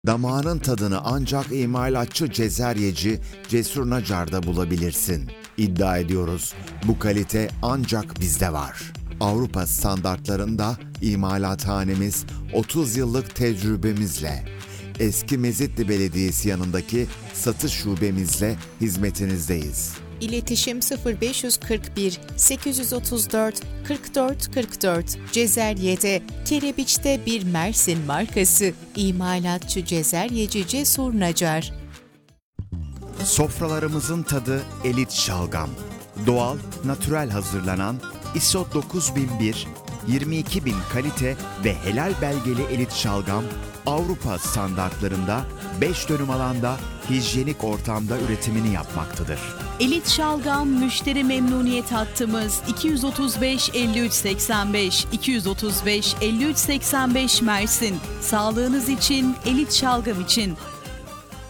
Damağının tadını ancak imalatçı Cezeryeci Cesur Nacar'da bulabilirsin. İddia ediyoruz, bu kalite ancak bizde var. Avrupa standartlarında imalathanemiz 30 yıllık tecrübemizle, eski Mezitli Belediyesi yanındaki satış şubemizle hizmetinizdeyiz. İletişim 0541 834 44 44. Cezerye'de, Kerebiç'te bir Mersin markası. İmalatçı Cezeryeci Cesur Nacar. Sofralarımızın tadı elit şalgam. Doğal, natürel hazırlanan ISO 9001, 22.000 kalite ve helal belgeli elit şalgam, Avrupa standartlarında 5 dönüm alanda hijyenik ortamda üretimini yapmaktadır. Elit Şalgam müşteri memnuniyet hattımız 235 53 85 235 53 85 Mersin. Sağlığınız için, Elit Şalgam için.